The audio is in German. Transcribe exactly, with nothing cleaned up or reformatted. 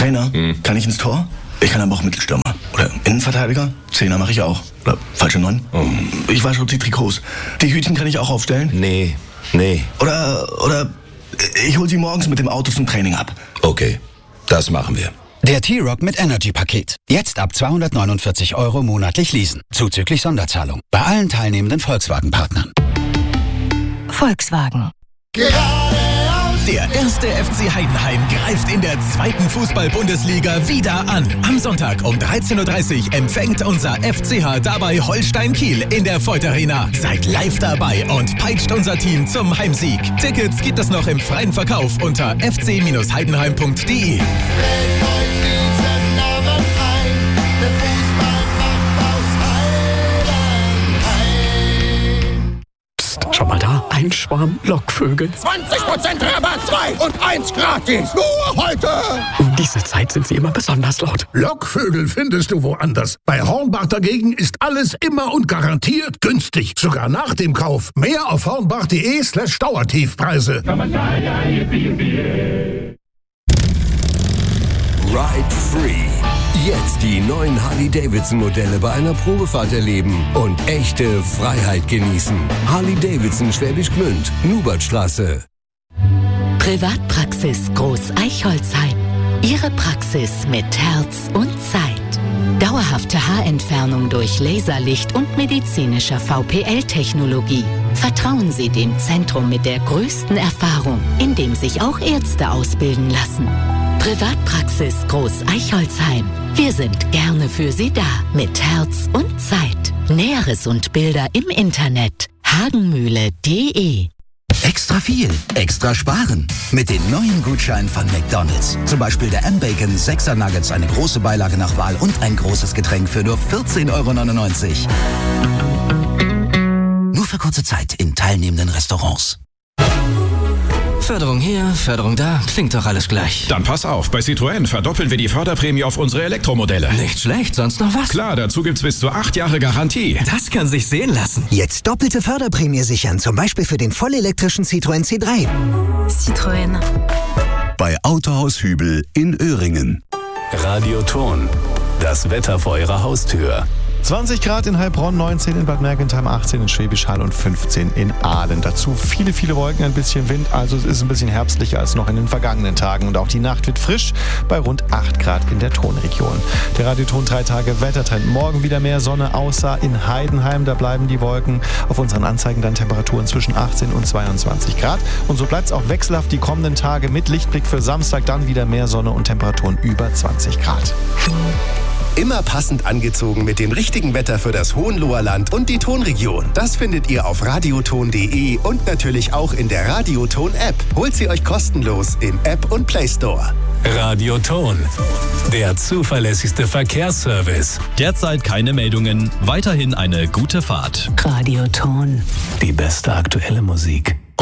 Trainer, hm. kann ich ins Tor? Ich kann aber auch Mittelstürmer. Oder Innenverteidiger? Zehner mache ich auch. Oder falsche Neun? Oh. Ich wasche die Trikots. Die Hütchen kann ich auch aufstellen? Nee, nee. Oder, oder ich hol sie morgens mit dem Auto zum Training ab. Okay, das machen wir. Der T-Roc mit Energy-Paket. Jetzt ab zweihundertneunundvierzig Euro monatlich leasen. Zuzüglich Sonderzahlung. Bei allen teilnehmenden Volkswagen-Partnern. Volkswagen. Der erste F C Heidenheim greift in der zweiten Fußball-Bundesliga wieder an. Am Sonntag um dreizehn Uhr dreißig empfängt unser F C H dabei Holstein Kiel in der Voith Arena. Seid live dabei und peitscht unser Team zum Heimsieg. Tickets gibt es noch im freien Verkauf unter f c heidenheim punkt d e. Schau mal da, ein Schwarm Lockvögel. zwanzig Prozent Rabatt, zwei und eins gratis. Nur heute. Um diese Zeit sind sie immer besonders laut. Lockvögel findest du woanders. Bei Hornbach dagegen ist alles immer und garantiert günstig. Sogar nach dem Kauf. Mehr auf hornbach.de slash Dauertiefpreise. Ride Free. Jetzt die neuen Harley-Davidson-Modelle bei einer Probefahrt erleben und echte Freiheit genießen. Harley-Davidson Schwäbisch Gmünd, Nubertstraße. Privatpraxis Groß Eichholzheim. Ihre Praxis mit Herz und Zeit. Dauerhafte Haarentfernung durch Laserlicht und medizinischer V P L-Technologie. Vertrauen Sie dem Zentrum mit der größten Erfahrung, in dem sich auch Ärzte ausbilden lassen. Privatpraxis Groß Eichholzheim. Wir sind gerne für Sie da, mit Herz und Zeit. Näheres und Bilder im Internet hagenmühle punkt de. Extra viel, extra sparen. Mit den neuen Gutscheinen von McDonald's. Zum Beispiel der M-Bacon sechser Nuggets, eine große Beilage nach Wahl und ein großes Getränk für nur vierzehn Euro neunundneunzig. Nur für kurze Zeit in teilnehmenden Restaurants. Förderung hier, Förderung da, klingt doch alles gleich. Dann pass auf, bei Citroën verdoppeln wir die Förderprämie auf unsere Elektromodelle. Nicht schlecht, sonst noch was? Klar, dazu gibt's bis zu acht Jahre Garantie. Das kann sich sehen lassen. Jetzt doppelte Förderprämie sichern, zum Beispiel für den vollelektrischen Citroën C drei. Citroën. Bei Autohaus Hübel in Öhringen. Radioton, das Wetter vor Ihrer Haustür. zwanzig Grad in Heilbronn, neunzehn in Bad Mergentheim, achtzehn in Schwäbisch Hall und fünfzehn in Aalen. Dazu viele, viele Wolken, ein bisschen Wind, also es ist ein bisschen herbstlicher als noch in den vergangenen Tagen. Und auch die Nacht wird frisch bei rund acht Grad in der Tonregion. Der Radioton drei Tage Wettertrend. Morgen wieder mehr Sonne, außer in Heidenheim. Da bleiben die Wolken. Auf unseren Anzeigen dann Temperaturen zwischen achtzehn und zweiundzwanzig Grad. Und so bleibt es auch wechselhaft die kommenden Tage mit Lichtblick für Samstag. Dann wieder mehr Sonne und Temperaturen über zwanzig Grad. Immer passend angezogen mit dem richtigen Wetter für das Hohenloher Land und die Tonregion. Das findet ihr auf radioton punkt de und natürlich auch in der Radioton-App. Holt sie euch kostenlos im App und Play Store. Radioton, der zuverlässigste Verkehrsservice. Derzeit keine Meldungen, weiterhin eine gute Fahrt. Radioton. Die beste aktuelle Musik.